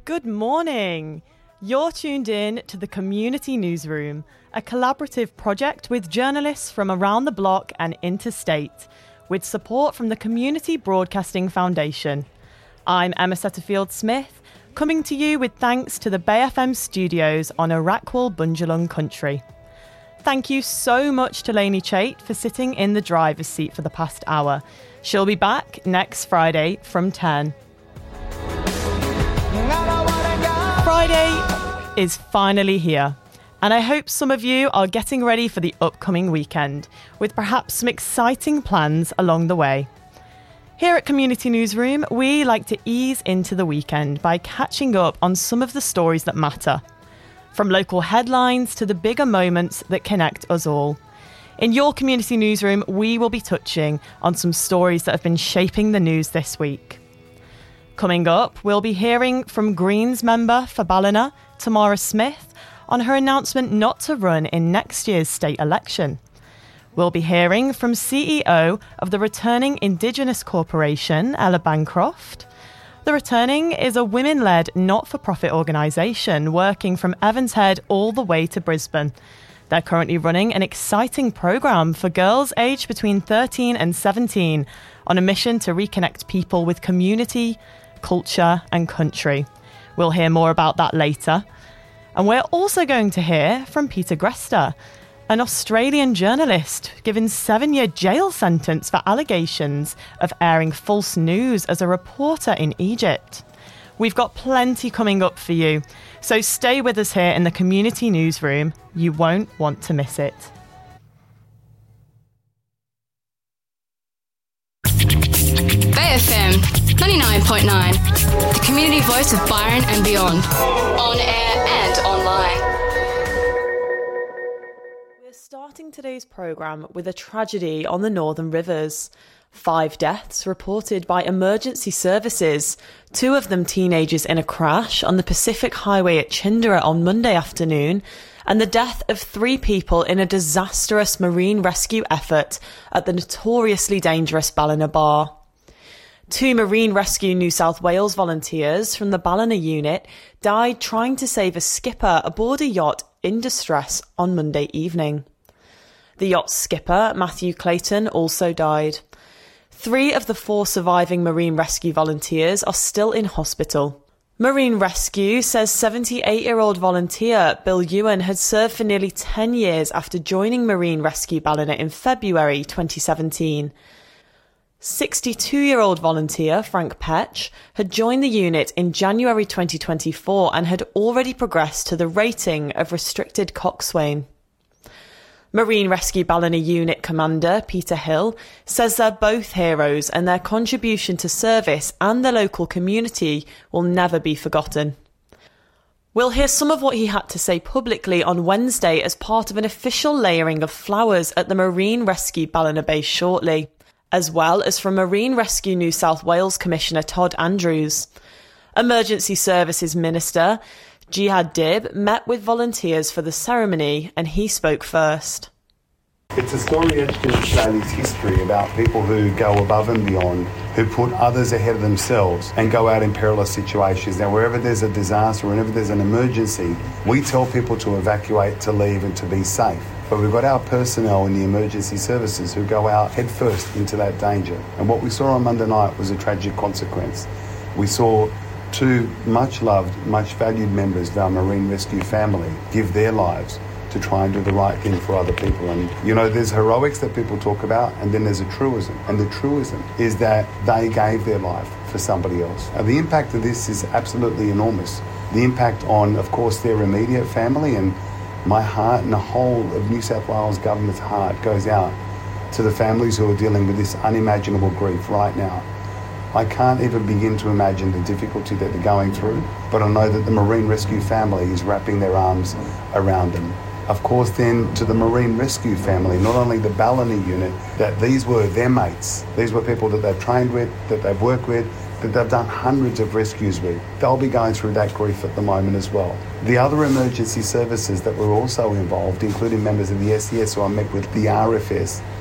Good morning. You're tuned in to the Community Newsroom, a collaborative project with journalists from around the block and interstate, with support from the Community Broadcasting Foundation. I'm Emma Setterfield-Smith, coming to you with thanks to the Bay FM studios on Arakwal Bundjalung country. Thank you so much to Lainey Chait for sitting in the driver's seat for the past hour. She'll be back next Friday from 10. Friday is finally here, and I hope some of you are getting ready for the upcoming weekend, with perhaps some exciting plans along the way. Here at Community Newsroom, we like to ease into the weekend by catching up on some of the stories that matter, from local headlines to the bigger moments that connect us all. In your Community Newsroom, we will be touching on some stories that have been shaping the news this week. Coming up, we'll be hearing from Greens member for Ballina, Tamara Smith, on her announcement not to run in next year's state election. We'll be hearing from CEO of the Returning Indigenous Corporation, Ella Bancroft. The Returning is a women-led not-for-profit organisation working from Evans Head all the way to Brisbane. They're currently running an exciting programme for girls aged between 13 and 17 on a mission to reconnect people with community, culture and country. We'll hear more about that later. And we're also going to hear from Peter Grester, an Australian journalist given 7-year jail sentence for allegations of airing false news as a reporter in Egypt. We've got plenty coming up for you, so stay with us here in the Community Newsroom. You won't want to miss it. Bay FM 99.9, the community voice of Byron and beyond, on air and online. We're starting today's programme with a tragedy on the Northern Rivers. 5 deaths reported by emergency services, 2 of them teenagers in a crash on the Pacific Highway at Chindera on Monday afternoon, and the death of 3 people in a disastrous marine rescue effort at the notoriously dangerous Ballina Bar. 2 Marine Rescue New South Wales volunteers from the Ballina unit died trying to save a skipper aboard a yacht in distress on Monday evening. The yacht's skipper, Matthew Clayton, also died. 3 of the 4 surviving Marine Rescue volunteers are still in hospital. Marine Rescue says 78-year-old volunteer Bill Ewan had served for nearly 10 years after joining Marine Rescue Ballina in February 2017. 62-year-old volunteer Frank Petch had joined the unit in January 2024 and had already progressed to the rating of restricted coxswain. Marine Rescue Ballina Unit Commander Peter Hill says they're both heroes and their contribution to service and the local community will never be forgotten. We'll hear some of what he had to say publicly on Wednesday as part of an official layering of flowers at the Marine Rescue Ballina base shortly, as well as from Marine Rescue New South Wales Commissioner Todd Andrews. Emergency Services Minister Jihad Dib met with volunteers for the ceremony and he spoke first. It's a story etched in Australia's history about people who go above and beyond, who put others ahead of themselves and go out in perilous situations. Now, wherever there's a disaster, whenever there's an emergency, we tell people to evacuate, to leave and to be safe. But we've got our personnel in the emergency services who go out headfirst into that danger. And what we saw on Monday night was a tragic consequence. We saw 2 much-loved, much-valued members of our Marine Rescue family give their lives to try and do the right thing for other people. And, you know, there's heroics that people talk about, and then there's a truism. And the truism is that they gave their life for somebody else. And the impact of this is absolutely enormous. The impact on, of course, their immediate family, and my heart and the whole of New South Wales government's heart goes out to the families who are dealing with this unimaginable grief right now. I can't even begin to imagine the difficulty that they're going through, but I know that the Marine Rescue family is wrapping their arms around them. Of course, then, to the Marine Rescue family, not only the Ballina unit, that these were their mates. These were people that they've trained with, that they've worked with, that they've done hundreds of rescues with. They'll be going through that grief at the moment as well. The other emergency services that were also involved, including members of the SES who I met with, the RFS,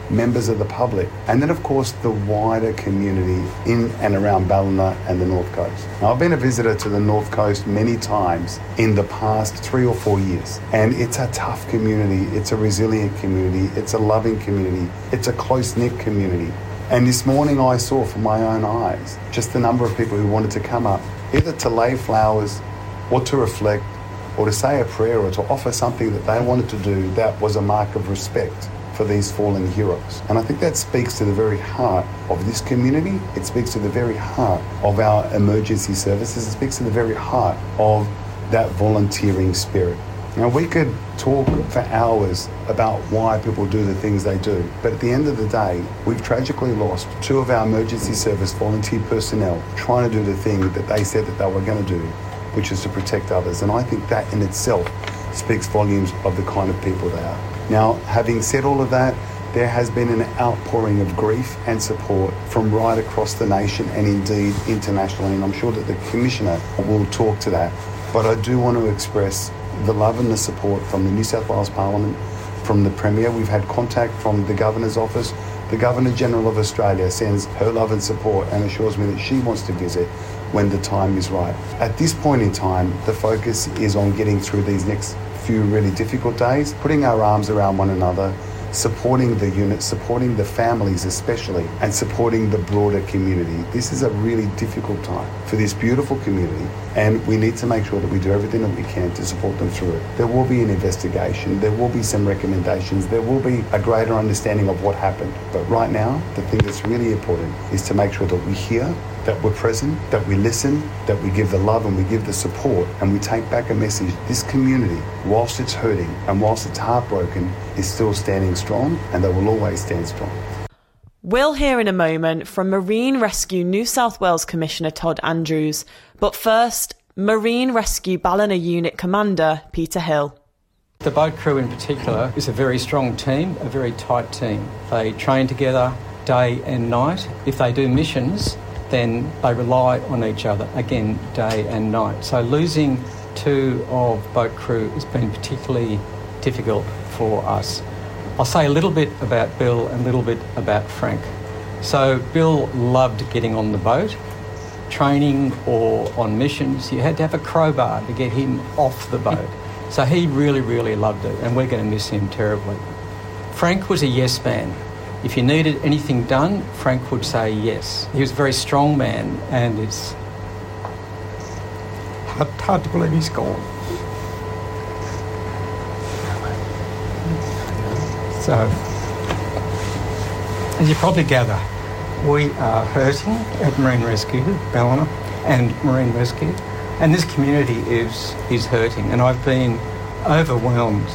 members of the public, and then of course the wider community in and around Ballina and the North Coast. Now, I've been a visitor to the North Coast many times in the past 3 or 4 years, and it's a tough community, it's a resilient community, it's a loving community, it's a close-knit community. And this morning I saw from my own eyes just the number of people who wanted to come up, either to lay flowers or to reflect or to say a prayer or to offer something that they wanted to do that was a mark of respect for these fallen heroes. And I think that speaks to the very heart of this community. It speaks to the very heart of our emergency services. It speaks to the very heart of that volunteering spirit. Now, we could talk for hours about why people do the things they do, but at the end of the day, we've tragically lost 2 of our emergency service volunteer personnel trying to do the thing that they said that they were going to do, which is to protect others. And I think that in itself speaks volumes of the kind of people they are. Now, having said all of that, there has been an outpouring of grief and support from right across the nation and indeed internationally, and I'm sure that the Commissioner will talk to that. But I do want to express the love and the support from the New South Wales Parliament, from the Premier. We've had contact from the Governor's office. The Governor-General of Australia sends her love and support and assures me that she wants to visit when the time is right. At this point in time, the focus is on getting through these next few really difficult days, putting our arms around one another, supporting the units, supporting the families especially, and supporting the broader community. This is a really difficult time for this beautiful community, and we need to make sure that we do everything that we can to support them through it. There will be an investigation, there will be some recommendations, there will be a greater understanding of what happened. But right now, the thing that's really important is to make sure that we hear, that we're present, that we listen, that we give the love and we give the support, and we take back a message. This community, whilst it's hurting and whilst it's heartbroken, is still standing strong, and they will always stand strong. We'll hear in a moment from Marine Rescue New South Wales Commissioner Todd Andrews, but first, Marine Rescue Ballina Unit Commander Peter Hill. The boat crew in particular is a very strong team, a very tight team. They train together day and night. If they do missions, then they rely on each other, again, day and night. So losing 2 of boat crew has been particularly difficult for us. I'll say a little bit about Bill and a little bit about Frank. So Bill loved getting on the boat. Training or on missions, you had to have a crowbar to get him off the boat. So he really, really loved it, and we're going to miss him terribly. Frank was a yes man. If you needed anything done, Frank would say yes. He was a very strong man, and it's hard to believe he's gone. So, as you probably gather, we are hurting at Marine Rescue, Ballina and Marine Rescue, and this community is hurting, and I've been overwhelmed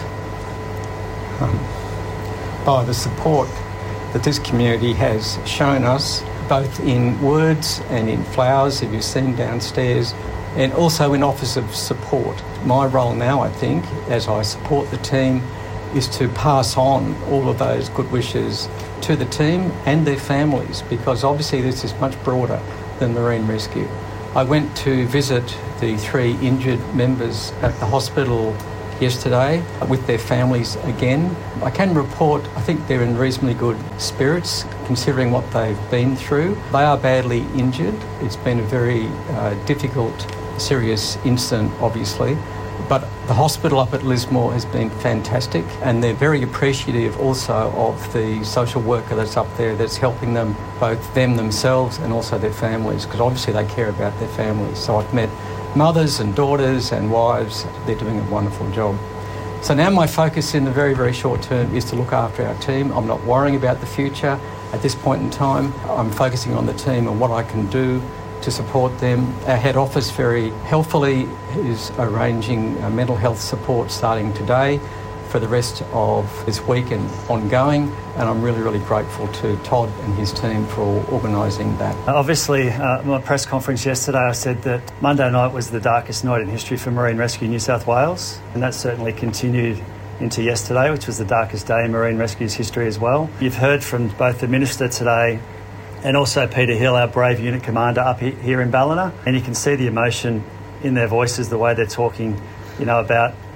by the support that this community has shown us, both in words and in flowers, if you've seen downstairs, and also in offers of support. My role now, I think, as I support the team, is to pass on all of those good wishes to the team and their families, because obviously this is much broader than Marine Rescue. I went to visit the 3 injured members at the hospital yesterday with their families again. I can report, I think they're in reasonably good spirits considering what they've been through. They are badly injured. It's been a very difficult, serious incident, obviously. But the hospital up at Lismore has been fantastic, and they're very appreciative also of the social worker that's up there that's helping them, both them themselves and also their families, because obviously they care about their families. So I've met mothers and daughters and wives. They're doing a wonderful job. So now my focus in the very, very short term is to look after our team. I'm not worrying about the future at this point in time. I'm focusing on the team and what I can do to support them. Our head office very helpfully is arranging mental health support starting today for the rest of this week and ongoing, and I'm really, really grateful to Todd and his team for organising that. Obviously, my press conference yesterday, I said that Monday night was the darkest night in history for Marine Rescue New South Wales, and that certainly continued into yesterday, which was the darkest day in Marine Rescue's history as well. You've heard from both the Minister today and also Peter Hill, our brave unit commander up here in Ballina, and you can see the emotion in their voices, the way they're talking, about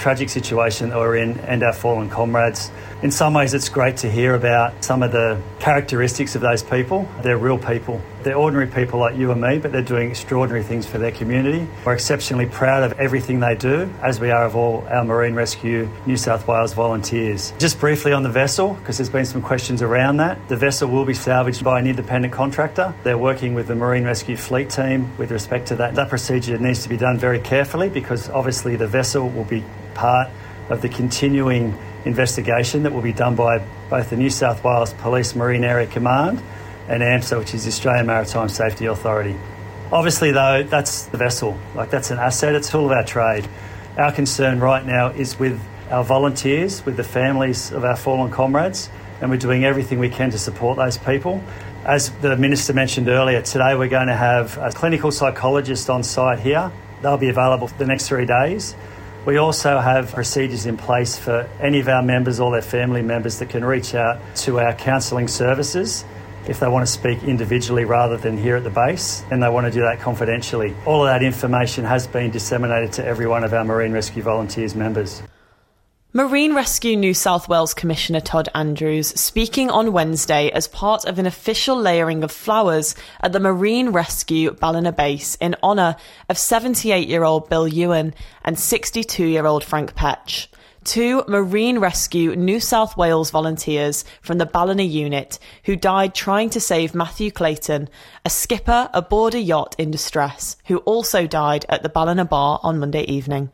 tragic situation that we're in and our fallen comrades. In some ways, it's great to hear about some of the characteristics of those people. They're real people. They're ordinary people like you and me, but they're doing extraordinary things for their community. We're exceptionally proud of everything they do, as we are of all our Marine Rescue New South Wales volunteers. Just briefly on the vessel, because there's been some questions around that. The vessel will be salvaged by an independent contractor. They're working with the Marine Rescue Fleet team with respect to that. That procedure needs to be done very carefully because obviously the vessel will be part of the continuing investigation that will be done by both the New South Wales Police Marine Area Command and AMSA, which is the Australian Maritime Safety Authority. Obviously, though, that's the vessel. That's an asset. It's all of our trade. Our concern right now is with our volunteers, with the families of our fallen comrades, and we're doing everything we can to support those people. As the Minister mentioned earlier, today we're going to have a clinical psychologist on site here. They'll be available for the next 3 days. We also have procedures in place for any of our members or their family members that can reach out to our counselling services if they want to speak individually rather than here at the base, and they want to do that confidentially. All of that information has been disseminated to every one of our Marine Rescue Volunteers members. Marine Rescue New South Wales Commissioner Todd Andrews speaking on Wednesday as part of an official layering of flowers at the Marine Rescue Ballina Base in honour of 78-year-old Bill Ewan and 62-year-old Frank Petch, two Marine Rescue New South Wales volunteers from the Ballina unit who died trying to save Matthew Clayton, a skipper aboard a yacht in distress, who also died at the Ballina Bar on Monday evening.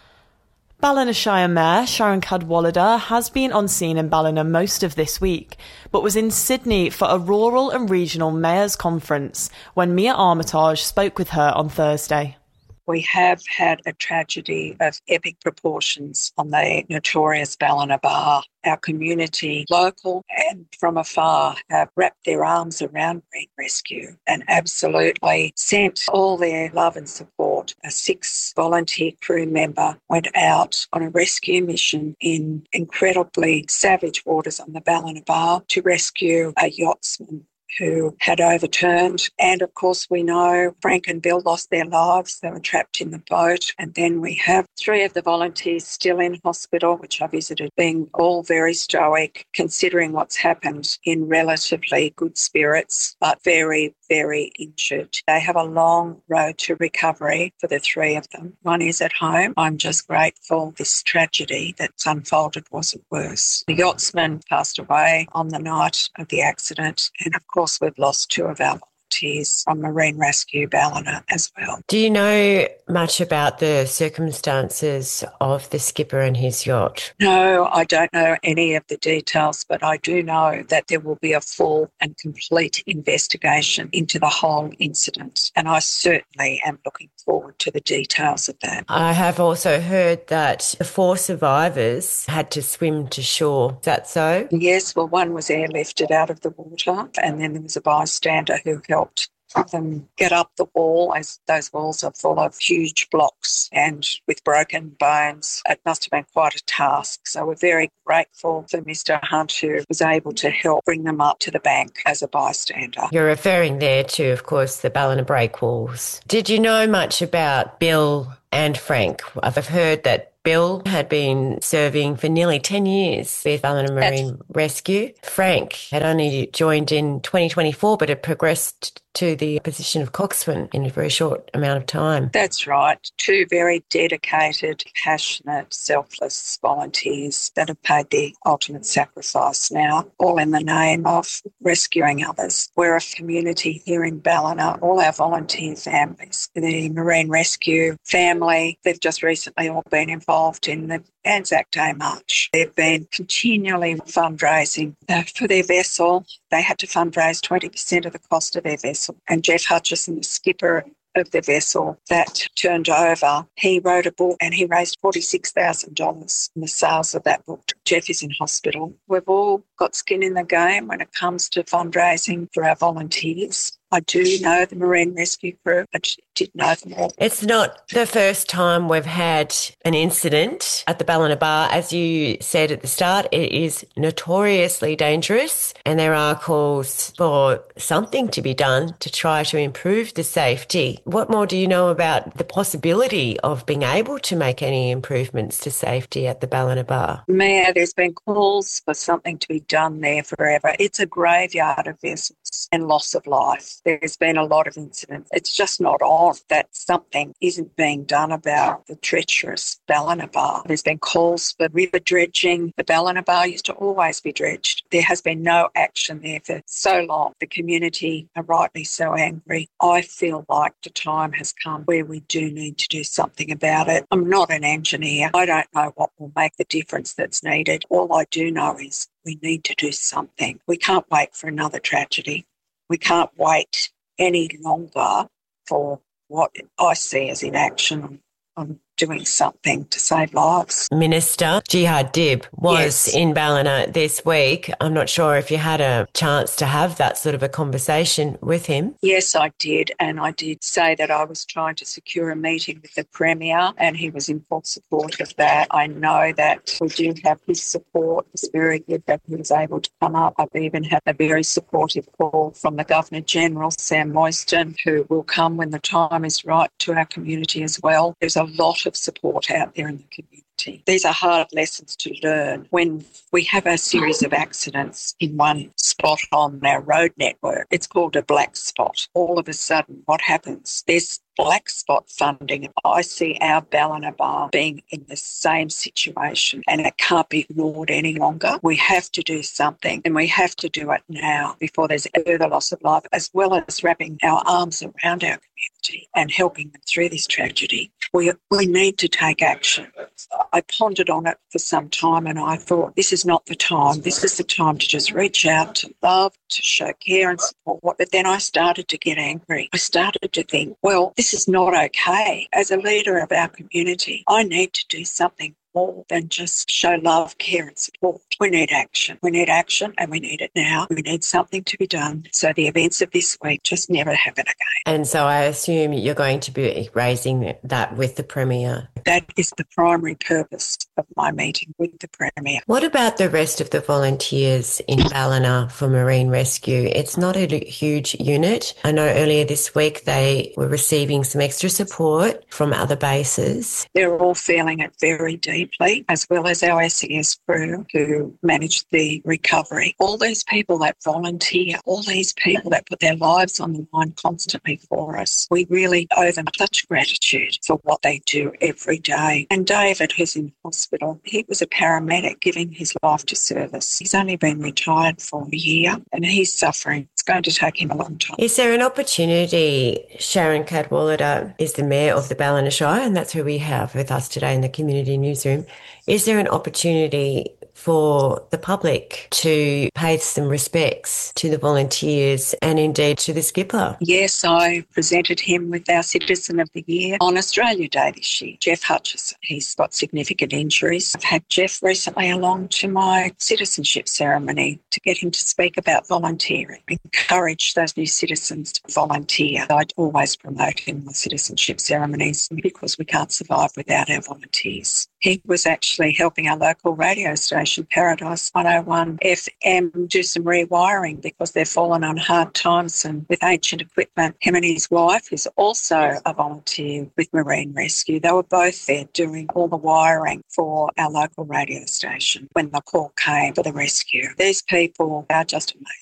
Ballina Shire Mayor Sharon Cadwallader has been on scene in Ballina most of this week, but was in Sydney for a rural and regional mayors conference when Mia Armitage spoke with her on Thursday. We have had a tragedy of epic proportions on the notorious Ballina Bar. Our community, local and from afar, have wrapped their arms around Marine Rescue and absolutely sent all their love and support. A 6 volunteer crew member went out on a rescue mission in incredibly savage waters on the Ballina Bar to rescue a yachtsman who had overturned. And of course, we know Frank and Bill lost their lives. They were trapped in the boat. And then we have 3 of the volunteers still in hospital, which I visited, being all very stoic, considering what's happened, in relatively good spirits, but very, very injured. They have a long road to recovery for the 3 of them. One is at home. I'm just grateful this tragedy that's unfolded wasn't worse. The yachtsman passed away on the night of the accident. And of course, we've lost 2 of our volunteers from Marine Rescue Ballina as well. Do you know much about the circumstances of the skipper and his yacht? No, I don't know any of the details, but I do know that there will be a full and complete investigation into the whole incident, and I certainly am looking forward to the details of that. I have also heard that the 4 survivors had to swim to shore. Is that so? Yes, well, one was airlifted out of the water, and then there was a bystander who helped them get up the wall, as those walls are full of huge blocks and with broken bones. It must have been quite a task. So we're very grateful for Mr. Hunt, who was able to help bring them up to the bank as a bystander. You're referring there to, of course, the Ballina breakwalls. Did you know much about Bill and Frank? I've heard that Bill had been serving for nearly 10 years with Ballina Marine Rescue. Frank had only joined in 2024, but had progressed to the position of coxswain in a very short amount of time. That's right. 2 very dedicated, passionate, selfless volunteers that have paid the ultimate sacrifice now, all in the name of rescuing others. We're a community here in Ballina, all our volunteer families, the Marine Rescue family, they've just recently all been involved in the Anzac Day March. They've been continually fundraising for their vessel. They had to fundraise 20% of the cost of their vessel. And Jeff Hutchison, the skipper of the vessel that turned over, he wrote a book and he raised $46,000 in the sales of that book. Jeff is in hospital. We've all got skin in the game when it comes to fundraising for our volunteers. I do know the Marine Rescue crew, but did know them all. It's not the first time we've had an incident at the Ballina Bar. As you said at the start, it is notoriously dangerous and there are calls for something to be done to try to improve the safety. What more do you know about the possibility of being able to make any improvements to safety at the Ballina Bar? Mia, there's been calls for something to be done there forever. It's a graveyard of vessels and loss of life. There's been a lot of incidents. It's just not on that something isn't being done about the treacherous Ballina Bar. There's been calls for river dredging. The Ballina Bar used to always be dredged. There has been no action there for so long. The community are rightly so angry. I feel like the time has come where we do need to do something about it. I'm not an engineer. I don't know what will make the difference that's needed. All I do know is we need to do something. We can't wait for another tragedy. We can't wait any longer for what I see as inaction on doing something to save lives. Minister Jihad Dib was in Ballina this week. I'm not sure if you had a chance to have that sort of a conversation with him. Yes, I did. And I did say that I was trying to secure a meeting with the Premier and he was in full support of that. I know that we do have his support. It's very good that he was able to come up. I've even had a very supportive call from the Governor-General, Sam Moyston, who will come when the time is right to our community as well. There's a lot of support out there in the community. These are hard lessons to learn when we have a series of accidents in one spot on our road network. It's called a black spot. All of a sudden, what happens? There's black spot funding. I see our Ballina Bar being in the same situation and it can't be ignored any longer. We have to do something and we have to do it now before there's further loss of life, as well as wrapping our arms around our community and helping them through this tragedy. We need to take action. I pondered on it for some time and I thought, this is not the time. This is the time to just reach out, to love, to show care and support. But then I started to get angry. I started to think, well, this is not okay. As a leader of our community, I need to do something more than just show love, care and support. We need action. We need action and we need it now. We need something to be done so the events of this week just never happen again. And so I assume you're going to be raising that with the Premier. That is the primary purpose of my meeting with the Premier. What about the rest of the volunteers in Ballina for marine rescue? It's not a huge unit. I know earlier this week they were receiving some extra support from other bases. They're all feeling it very deeply, as well as our SES crew who manage the recovery. All these people that volunteer, all these people that put their lives on the line constantly for us, we really owe them such gratitude for what they do every day. And David, who's in hospital, he was a paramedic giving his life to service. He's only been retired for a year and he's suffering. It's going to take him a long time. Is there an opportunity? Sharon Cadwallader is the Mayor of the Ballina Shire and that's who we have with us today in the community newsroom. Is there an opportunity for the public to pay some respects to the volunteers and indeed to the skipper? Yes, I presented him with our Citizen of the Year on Australia Day this year, Jeff Hutchison. He's got significant injuries. I've had Jeff recently along to my citizenship ceremony to get him to speak about volunteering, encourage those new citizens to volunteer. I'd always promote him in the citizenship ceremonies because we can't survive without our volunteers. He was actually helping our local radio station, Paradise 101 FM, do some rewiring because they've fallen on hard times and with ancient equipment. Him and his wife, who's also a volunteer with Marine Rescue, they were both there doing all the wiring for our local radio station when the call came for the rescue. These people are just amazing.